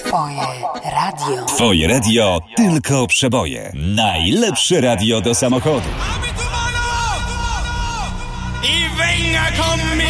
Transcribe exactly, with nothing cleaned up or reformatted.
Twoje radio. Twoje radio tylko przeboje. Najlepsze radio do samochodu. Y venga conmigo.